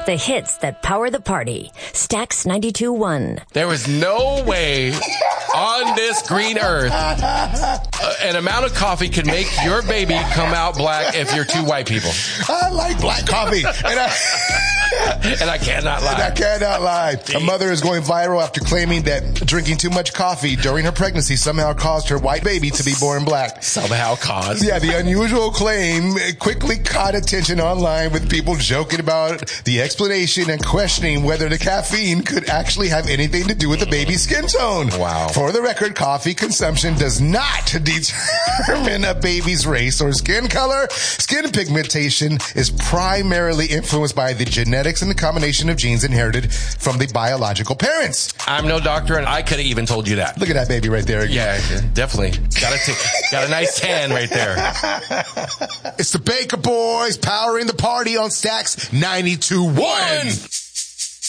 The hits that power the party. Stax 92.1. There was no way on this green earth an amount of coffee could make your baby come out black if you're two white people. I like black coffee. And I cannot lie. A mother is going viral after claiming that drinking too much coffee during her pregnancy somehow caused her white baby to be born black. Somehow caused. Yeah, the unusual claim quickly caught attention online with people joking about the explanation and questioning whether the caffeine could actually have anything to do with the baby's skin tone. Wow. For the record, coffee consumption does not determine a baby's race or skin color. Skin pigmentation is primarily influenced by the genetics and the combination of genes inherited from the biological parents. I'm no doctor, and I could have even told you that. Look at that baby right there. Yeah, definitely. Got a nice tan right there. It's the Baker Boys powering the party on Stax 92.1.